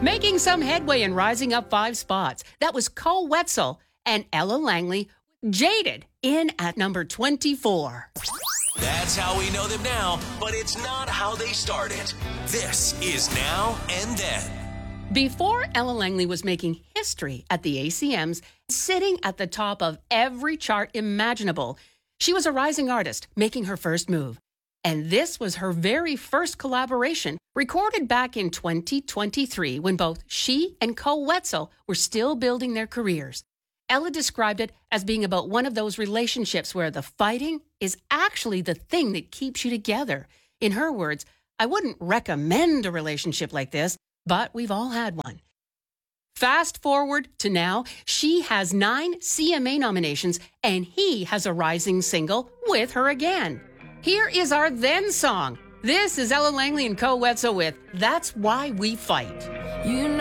Making some headway and rising up 5 spots. That was Cole Wetzel and Ella Langley, Jaded, in at number 24. That's how we know them now, but it's not how they started. This is Now and Then. Before Ella Langley was making history at the ACMs, sitting at the top of every chart imaginable, she was a rising artist making her first move. And this was her very first collaboration, recorded back in 2023 when both she and Cole Wetzel were still building their careers. Ella described it as being about one of those relationships where the fighting is actually the thing that keeps you together. In her words, I wouldn't recommend a relationship like this, but we've all had one. Fast forward to now, she has 9 CMA nominations, and he has a rising single with her again. Here is our Then song. This is Ella Langley and Cole Wetzel with That's Why We Fight. You know